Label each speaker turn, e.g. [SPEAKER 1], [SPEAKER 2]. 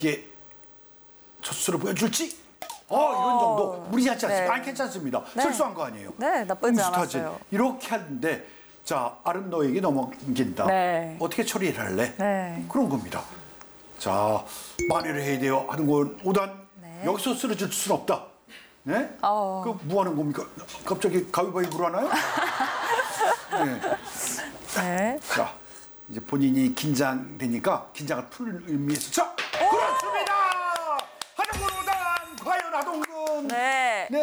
[SPEAKER 1] 이게 소스를 보여줄지 이런 정도 무리하지 않습니다.
[SPEAKER 2] 네.
[SPEAKER 1] 아니 괜찮습니다.
[SPEAKER 2] 네.
[SPEAKER 1] 실수한 거 아니에요.
[SPEAKER 2] 네, 나쁘지
[SPEAKER 1] 응스타진.
[SPEAKER 2] 않았어요.
[SPEAKER 1] 이렇게 하는데 자 아름너에게 넘긴다.
[SPEAKER 2] 네.
[SPEAKER 1] 어떻게 처리를 할래?
[SPEAKER 2] 네.
[SPEAKER 1] 그런 겁니다. 자 만회를 해야 돼요 하는 건 5단
[SPEAKER 2] 네.
[SPEAKER 1] 여기서 쓰러질 수는 없다. 네? 그 뭐 하는 겁니까? 갑자기 가위바위보로 하나요? 네.
[SPEAKER 2] 네.
[SPEAKER 1] 자 이제 본인이 긴장되니까 긴장을 풀 의미에서 자 그렇습니다. 하동근 5단 과연 하동근
[SPEAKER 2] 네.